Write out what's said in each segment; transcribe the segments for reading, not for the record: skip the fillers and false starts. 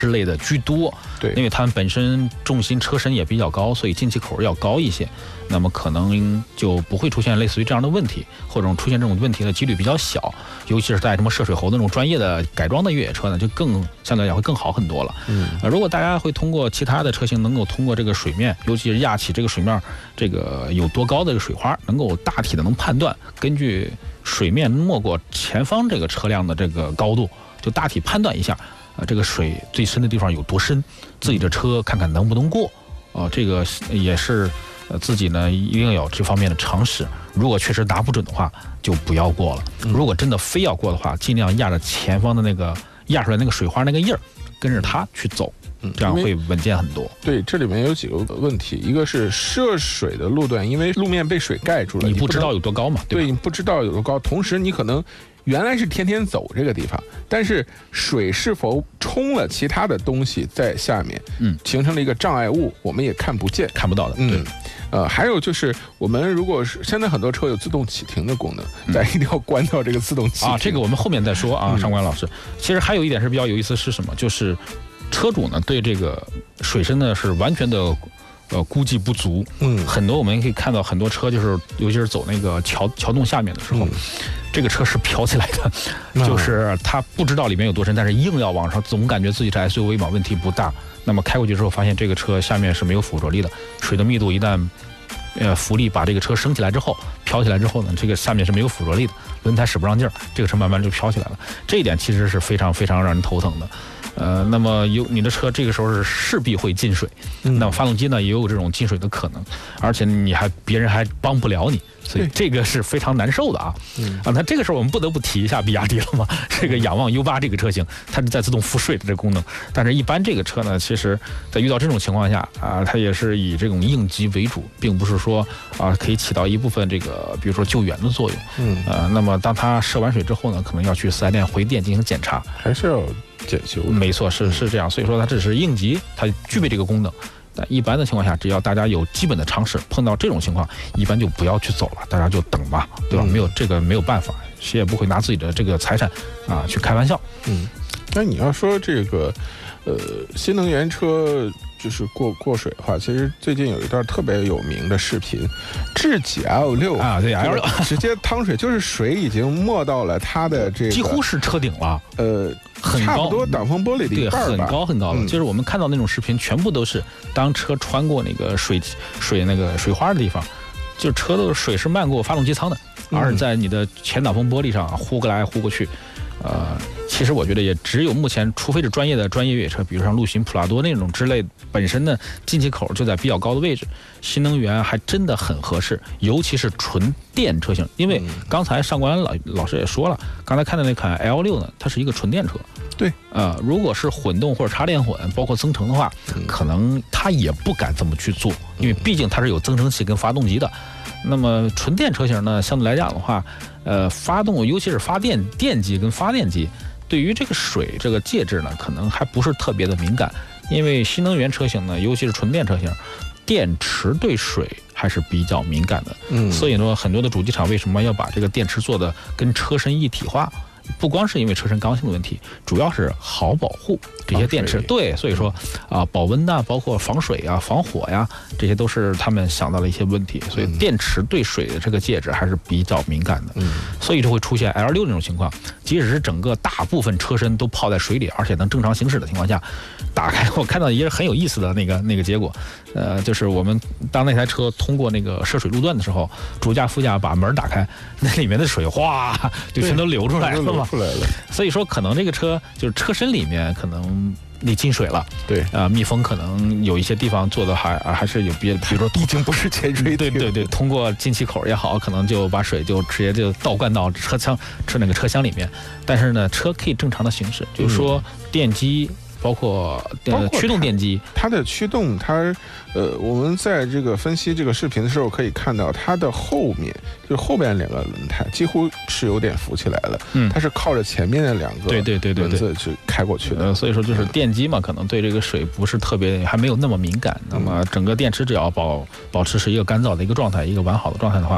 之类的居多。 对， 因为它们本身重心车身也比较高，所以进气口要高一些，那么可能就不会出现类似于这样的问题，或者出现这种问题的几率比较小。尤其是在什么涉水喉那种专业的改装的越野车呢，就更相对来讲会更好很多了。如果大家会通过其他的车型能够通过这个水面，尤其是压起这个水面这个有多高的这个水花，能够大体的能判断，根据水面没过前方这个车辆的这个高度，就大体判断一下，这个水最深的地方有多深，自己的车看看能不能过。这个也是自己呢一定有这方面的常识。如果确实拿不准的话，就不要过了。如果真的非要过的话，尽量压着前方的那个压出来那个水花那个印儿，跟着它去走。这样会稳健很多。 对，这里面有几个问题，一个是涉水的路段，因为路面被水盖住了， 你不知道有多高嘛？ 对，你不知道有多高，同时你可能原来是天天走这个地方，但是水是否冲了其他的东西在下面，形成了一个障碍物，我们也看不见、 看不到的。对。 还有就是我们如果是现在很多车有自动启停的功能，大家一定要关掉这个自动启停。 这个我们后面再说啊，上官老师。其实还有一点是比较有意思，是什么？就是车主呢对这个水深呢是完全的估计不足。很多我们可以看到很多车就是尤其是走那个桥洞下面的时候，这个车是飘起来的，就是他不知道里面有多深，但是硬要往上，总感觉自己是 SUV 嘛，问题不大。那么开过去之后发现这个车下面是没有附着力的，水的密度一旦浮力把这个车升起来之后，飘起来之后呢，这个下面是没有附着力的，轮胎使不上劲儿，这个车慢慢就飘起来了。这一点其实是非常非常让人头疼的。那么你的车这个时候是势必会进水，那么发动机呢也有这种进水的可能，而且别人还帮不了你，所以这个是非常难受的啊。那这个时候我们不得不提一下比亚迪了嘛，这个仰望 U8 这个车型，它是在自动赋税的这个功能，但是一般这个车呢，其实在遇到这种情况下它也是以这种应急为主，并不是说可以起到一部分这个比如说救援的作用。那么当它涉完水之后呢，可能要去4S店回电进行检查， 还是要检修。 没错，是这样。所以说它只是应急，它具备这个功能。但一般的情况下，只要大家有基本的常识，碰到这种情况，一般就不要去走了，大家就等吧，对吧？没有办法，谁也不会拿自己的这个财产去开玩笑。 那你要说这个新能源车就是过水的话，其实最近有一段特别有名的视频，智己 L6 对 L6 直接趟水，就是水已经没到了它的这个几乎是车顶了，很高， 差不多挡风玻璃的一半吧， 很高很高了。就是我们看到那种视频，全部都是当车穿过那个水那个水花的地方，就是车的水是漫过发动机舱的，而在你的前挡风玻璃上呼过来呼过去。其实我觉得也只有目前，除非是专业越野车，比如像陆巡、普拉多那种之类，本身呢进气口就在比较高的位置，新能源还真的很合适，尤其是纯电车型。因为刚才上官老师也说了，刚才看的那款 L6 呢，它是一个纯电车。 对， 如果是混动或者插电混，包括增程的话，可能它也不敢这么去做，因为毕竟它是有增程器跟发动机的。那么纯电车型呢，相对来讲的话，发动尤其是电机跟发电机，对于这个水这个介质呢，可能还不是特别的敏感，因为新能源车型呢，尤其是纯电车型，电池对水还是比较敏感的。所以说很多的主机厂为什么要把这个电池做的跟车身一体化？不光是因为车身刚性的问题，主要是好保护这些电池。对，所以说保温呐，包括防水啊、防火呀，这些都是他们想到了一些问题。所以电池对水的这个介质还是比较敏感的。所以就会出现 L6 这种情况，即使是整个大部分车身都泡在水里，而且能正常行驶的情况下，打开我看到也是很有意思的那个结果。就是我们当那台车通过那个涉水路段的时候，主驾副驾把门打开，那里面的水哗就全都流出来了嘛。所以说可能这个车就是车身里面可能你进水了， 对密封可能有一些地方做的还是有别的，比如说已经不是潜水艇， 对，通过进气口也好，可能就把水就直接就倒灌到车厢里面，但是呢，车可以正常的行驶，就是说电机。包括驱动电机， 它的驱动，我们在这个分析这个视频的时候可以看到，它的后面就是后边2个轮胎几乎是有点浮起来了，它是靠着前面的2个轮子去开过去的。 所以说就是电机嘛，可能对这个水不是特别，还没有那么敏感。那么整个电池只要保持是一个干燥的一个状态，一个完好的状态的话，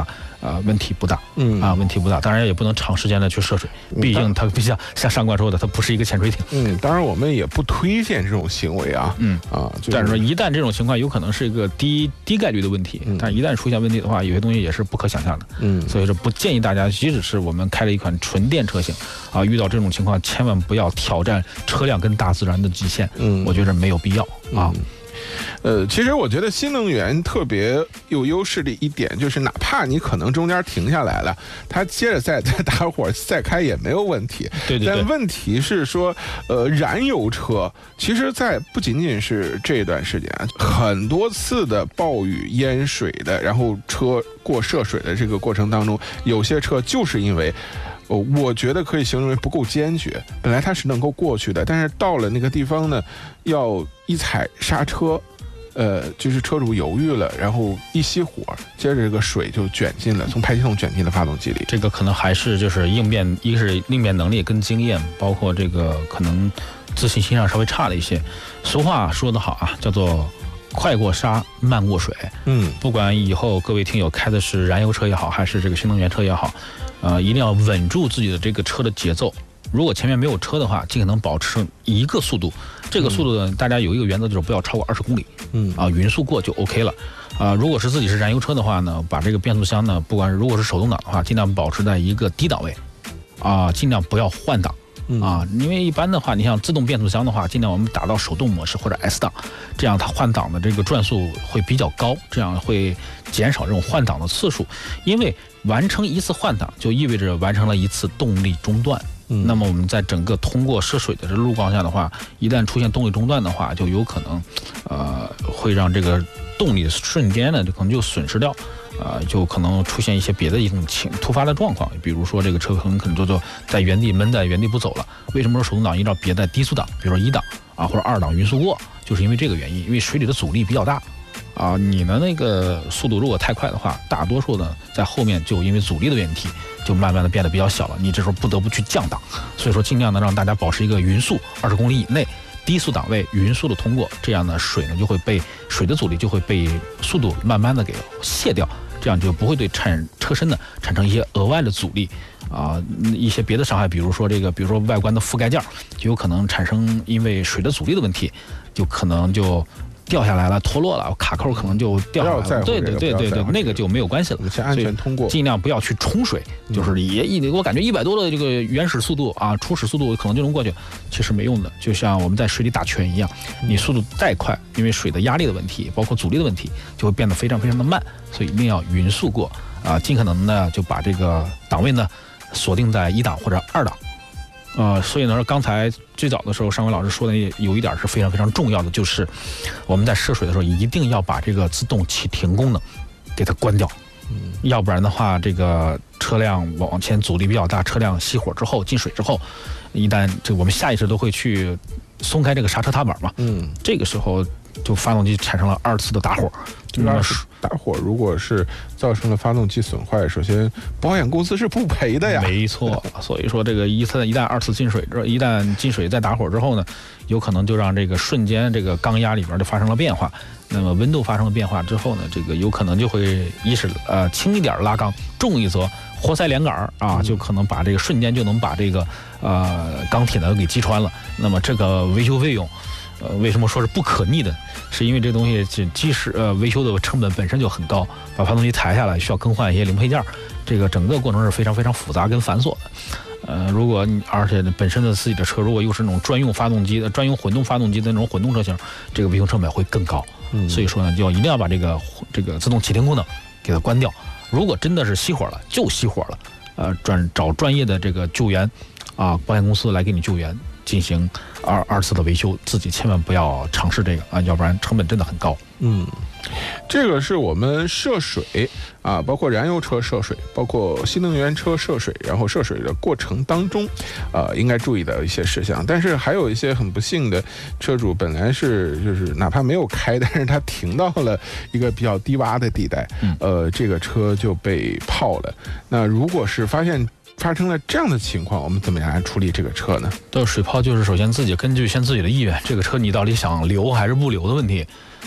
问题不大，问题不大。当然也不能长时间的去涉水，毕竟它像上官说的，它不是一个潜水艇。 当然我们也不推荐这种行为啊。 但是说一旦这种情况有可能是一个低概率的问题，但是一旦出现问题的话，有些东西也是不可想象的。所以说不建议大家，即使是我们开了一款纯电车型遇到这种情况，千万不要挑战车辆跟大自然的极限。我觉得没有必要啊。 其实我觉得新能源特别有优势的一点就是，哪怕你可能中间停下来了，它接着再打火再开也没有问题。 对。 但问题是说，燃油车其实在不仅仅是这段时间，很多次的暴雨淹水的，然后车过涉水的这个过程当中，有些车就是因为我觉得可以形容为不够坚决，本来它是能够过去的，但是到了那个地方呢，要一踩刹车，就是车主犹豫了，然后一熄火，接着这个水就卷进了，从排气筒卷进了发动机里。 这个可能还是就是一个是应变能力跟经验，包括这个可能自信心上稍微差了一些。俗话说得好啊，叫做快过沙，慢过水。不管以后各位听友开的是燃油车也好，还是这个新能源车也好，一定要稳住自己的这个车的节奏。如果前面没有车的话，尽可能保持一个速度。这个速度呢，大家有一个原则，就是不要超过20公里。匀速过就 OK 了。如果是自己是燃油车的话呢，把这个变速箱呢，不管如果是手动挡的话，尽量保持在一个低档位，尽量不要换挡。因为一般的话，你像自动变速箱的话，尽量我们打到手动模式或者 S 档，这样它换挡的这个转速会比较高，这样会减少这种换挡的次数。因为完成一次换挡，就意味着完成了一次动力中断。那么我们在整个通过涉水的这路况下的话，一旦出现动力中断的话，就有可能会让这个动力瞬间呢就可能就损失掉。就可能出现一些别的一种突发的状况，比如说这个车可能就在原地闷在原地不走了。为什么说手动挡一定要别在低速档，比如说1档或者2档匀速过，就是因为这个原因，因为水里的阻力比较大你的那个速度如果太快的话，大多数呢在后面就因为阻力的问题，就慢慢的变得比较小了，你这时候不得不去降档。所以说尽量的让大家保持一个匀速20公里以内。低速档位匀速的通过，这样呢水呢就会被水的阻力就会被速度慢慢的给卸掉，这样就不会对车身呢产生一些额外的阻力一些别的伤害，比如说外观的覆盖件就有可能产生因为水的阻力的问题，就可能就掉下来了，脱落了，卡扣可能就掉下来了。对，那个就没有关系了。 先安全通过， 尽量不要去冲水，就是我感觉100多的这个原始速度初始速度可能就能过去，其实没用的。就像我们在水里打拳一样，你速度再快，因为水的压力的问题，包括阻力的问题，就会变得非常非常的慢，所以一定要匀速过尽可能呢就把这个档位呢锁定在1档或者2档。所以呢，刚才最早的时候，尚伟老师说的有一点是非常非常重要的，就是我们在涉水的时候一定要把这个自动启停功能给它关掉，要不然的话，这个车辆往前阻力比较大，车辆熄火之后进水之后，一旦我们下意识都会去松开这个刹车踏板嘛，这个时候就发动机产生了2次的打火。 打火如果是造成了发动机损坏，首先保险公司是不赔的呀。 没错，所以说这个一旦2次进水之后，一旦进水再打火之后呢，有可能就让这个瞬间这个缸压里边就发生了变化。那么温度发生了变化之后呢，这个有可能就会轻一点拉缸，重一则活塞连杆就可能把这个瞬间就能把这个钢铁呢给击穿了。那么这个维修费用为什么说是不可逆的？是因为这东西即使维修的成本本身就很高，把发动机抬下来需要更换一些零配件，这个整个过程是非常非常复杂跟繁琐的。如果而且本身的自己的车如果又是那种专用混动发动机的那种混动车型，这个维修成本会更高。所以说呢，就一定要把这个自动启停功能给它关掉。如果真的是熄火了，就熄火了，找专业的这个救援保险公司来给你救援。进行二次的维修，自己千万不要尝试这个要不然成本真的很高。 这个是我们涉水包括燃油车涉水，包括新能源车涉水，然后涉水的过程当中应该注意的一些事项。但是还有一些很不幸的车主，本来就是哪怕没有开，但是他停到了一个比较低洼的地带，这个车就被泡了。那如果是发生了这样的情况，我们怎么样来处理这个车呢？ 水泡就是首先根据自己的意愿，这个车你到底想留还是不留的问题。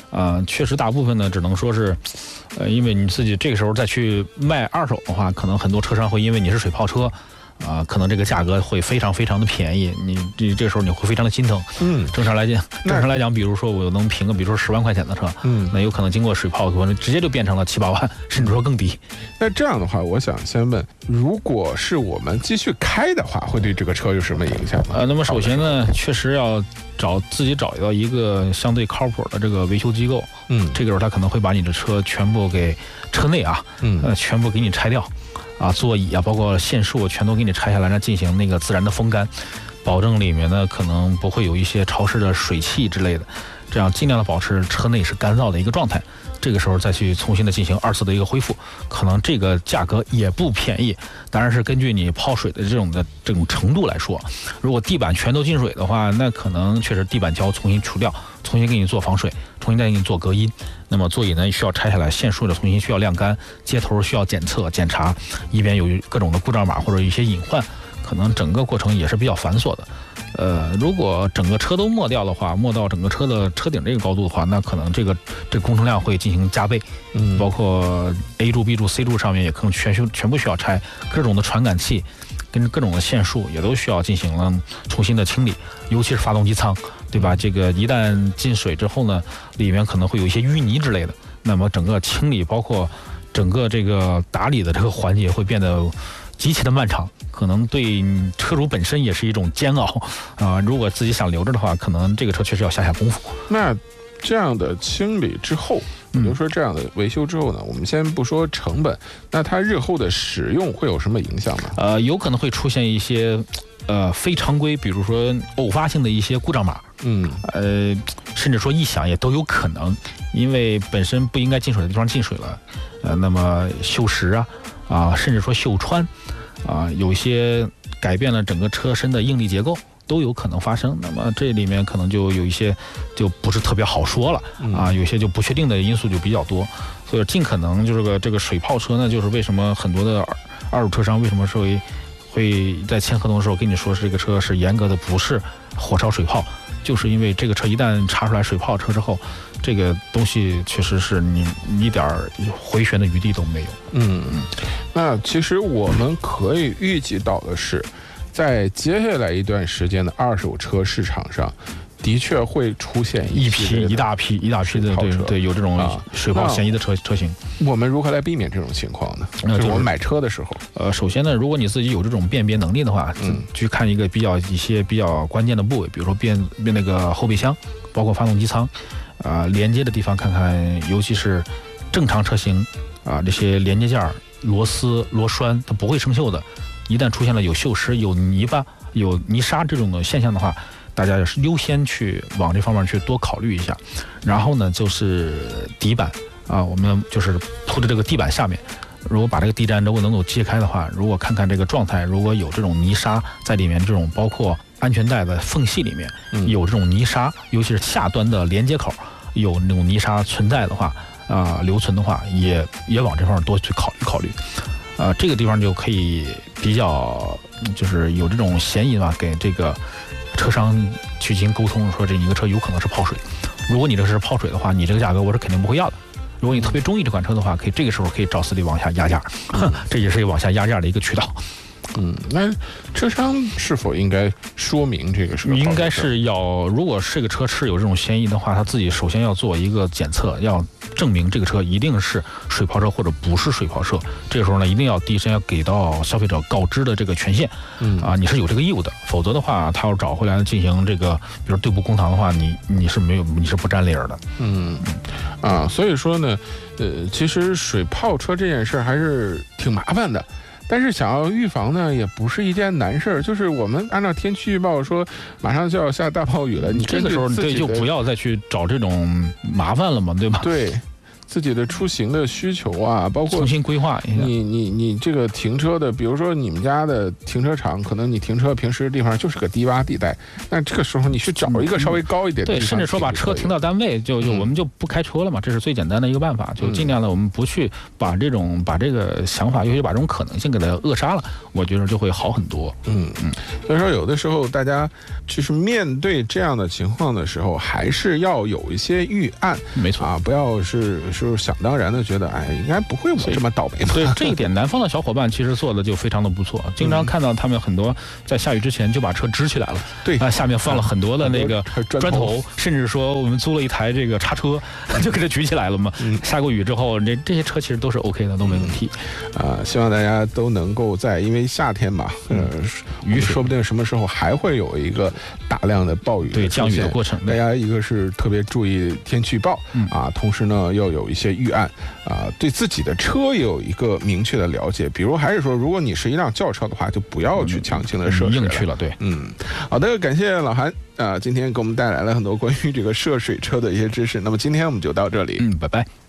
确实大部分呢只能说是，因为你自己这个时候再去卖二手的话，可能很多车商会因为你是水泡车。可能这个价格会非常非常的便宜，你这时候你会非常的心疼。正常来讲，比如说我能评个，比如说10万块钱的车，那有可能经过水泡，可能直接就变成了7、8万，甚至说更低。 那这样的话，我想先问，如果是我们继续开的话，会对这个车有什么影响吗？ 那么首先呢，确实要自己找到一个相对靠谱的这个维修机构。这个时候他可能会把你的车全部给车内全部给你拆掉。座椅包括线束全都给你拆下来，让进行那个自然的风干，保证里面呢可能不会有一些潮湿的水汽之类的，这样尽量的保持车内是干燥的一个状态。这个时候再去重新的进行2次的一个恢复，可能这个价格也不便宜。当然是根据你泡水的这种程度来说，如果地板全都进水的话，那可能确实地板胶重新除掉，重新给你做防水，重新再给你做隔音。那么座椅呢需要拆下来，线束的重新需要晾干，接头需要检测检查，以免有各种的故障码或者一些隐患，可能整个过程也是比较繁琐的。如果整个车都没掉的话，没到整个车的车顶这个高度的话，那可能这个工程量会进行加倍。包括 A 柱、B 柱、C 柱上面也可能全部需要拆，各种的传感器跟各种的线束也都需要进行了重新的清理，尤其是发动机舱，对吧？这个一旦进水之后呢，里面可能会有一些淤泥之类的，那么整个清理包括整个这个打理的这个环节会变得极其的漫长，可能对车主本身也是一种煎熬如果自己想留着的话，可能这个车确实要下功夫。 那这样的清理之后，比如说这样的维修之后呢，我们先不说成本，那它日后的使用会有什么影响吗？ 有可能会出现一些非常规，比如说偶发性的一些故障码，甚至说异响也都有可能，因为本身不应该进水的地方进水了，那么锈蚀甚至说锈穿有一些改变了整个车身的应力结构都有可能发生。那么这里面可能就有一些就不是特别好说了有些就不确定的因素就比较多，所以尽可能就是这个水泡车呢，就是为什么很多的二手车商为什么会在签合同的时候跟你说是这个车是严格的不是火烧水泡，就是因为这个车一旦查出来水泡车之后，这个东西确实是你一点回旋的余地都没有。 那其实我们可以预计到的是，在接下来一段时间的二手车市场上，的确会出现一大批的对有这种水泡嫌疑的车型。 我们如何来避免这种情况呢？就是我们买车的时候， 首先呢，如果你自己有这种辨别能力的话，去看一些比较关键的部位，比如说辨那个后备箱，包括发动机舱，连接的地方看看，尤其是正常车型这些连接件、螺丝、螺栓它不会生锈的，一旦出现了有锈蚀、有泥巴、有泥沙这种的现象的话，大家也是优先去往这方面去多考虑一下。然后呢，就是底板我们就是铺的这个地板下面，如果把这个地毡如果能够揭开的话，如果看看这个状态，如果有这种泥沙在里面，这种包括安全带的缝隙里面有这种泥沙，尤其是下端的连接口有那种泥沙存在的话留存的话，也往这方面多去考虑。这个地方就可以比较就是有这种嫌疑给这个车商去进行沟通，说这一个车有可能是泡水。如果你这是泡水的话，你这个价格我是肯定不会要的。如果你特别中意这款车的话，这个时候可以找司机往下压价，这也是往下压价的一个渠道。 那车商是否应该说明这个是应该是要，如果这个车是有这种嫌疑的话，他自己首先要做一个检测，要证明这个车一定是水泡车或者不是水泡车。这个时候呢，一定要第一时间要给到消费者告知的这个权限，你是有这个义务的，否则的话，他要找回来进行这个，比如对簿公堂的话，你是不占理儿的。 所以说呢，其实水泡车这件事还是挺麻烦的。但是想要预防呢，也不是一件难事儿。就是我们按照天气预报说，马上就要下大暴雨了，你这个时候就不要再去找这种麻烦了嘛，对吧？ 对， 自己的出行的需求啊，包括重新规划一下。 你这个停车的，比如说你们家的停车场，可能你停车平时地方就是个低洼地带，那这个时候你去找一个稍微高一点的地方， 对，甚至说把车停到单位，就我们就不开车了嘛，这是最简单的一个办法，就尽量的我们不去把这个想法，尤其把这种可能性给它扼杀了，我觉得就会好很多。 所以说有的时候大家就是面对这样的情况的时候，还是要有一些预案， 没错啊，不要是想当然的觉得，哎，应该不会我这么倒霉嘛。 对这一点，南方的小伙伴其实做的就非常的不错，经常看到他们很多在下雨之前就把车支起来了， 对啊，下面放了很多的那个砖头，甚至说我们租了一台这个叉车，就给它举起来了嘛。下过雨之后，这些车其实都是 OK 的，都没问题。 希望大家都能够因为夏天嘛，雨说不定什么时候还会有一个大量的暴雨， 对降雨的过程， 大家一个是特别注意天气预报同时呢要有一些预案对自己的车也有一个明确的了解，比如还是说，如果你是一辆轿车的话，就不要去强行的涉水硬去了。对， 好的，感谢老韩今天给我们带来了很多关于这个涉水车的一些知识。那么今天我们就到这里， 拜拜。